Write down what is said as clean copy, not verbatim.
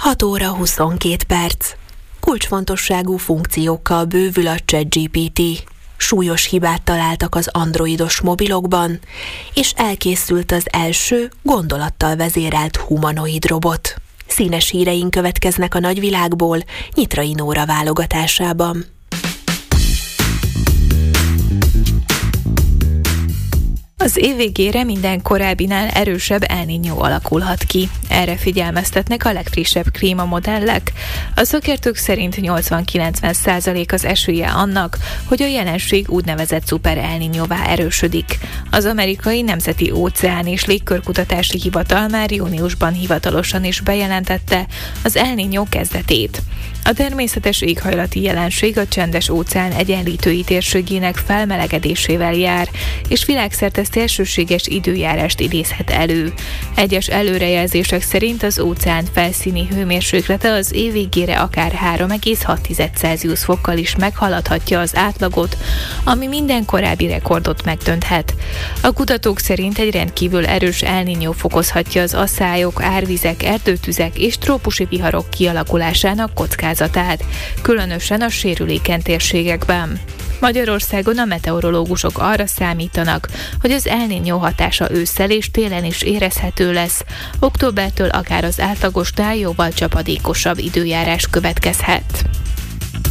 6 óra 22 perc. Kulcsfontosságú funkciókkal bővül a ChatGPT. Súlyos hibát találtak az androidos mobilokban, és elkészült az első gondolattal vezérelt humanoid robot. Színes híreink következnek a nagyvilágból, Nyitrai Nóra válogatásában. Az év végére minden korábbinál erősebb El Niño alakulhat ki. Erre figyelmeztetnek a legfrissebb klímamodellek. A szakértők szerint 80-90% az esélye annak, hogy a jelenség úgynevezett szuper El Niñóvá erősödik. Az amerikai Nemzeti Óceán és Légkörkutatási Hivatal már júniusban hivatalosan is bejelentette az El Niño kezdetét. A természetes éghajlati jelenség a Csendes-óceán egyenlítői térségének felmelegedésével jár, és világszerte szélsőséges időjárást idézhet elő. Egyes előrejelzések szerint az óceán felszíni hőmérséklete az év végére akár 3,6 Celsius fokkal is meghaladhatja az átlagot, ami minden korábbi rekordot megdönthet. A kutatók szerint egy rendkívül erős El Niño fokozhatja az aszályok, árvizek, erdőtüzek és trópusi viharok kialakulásának kockázatát, különösen a sérülékeny térségekben. Magyarországon a meteorológusok arra számítanak, hogy az El Niño hatása ősszel és télen is érezhető lesz, októbertől akár az átlagosnál jóval csapadékosabb időjárás következhet.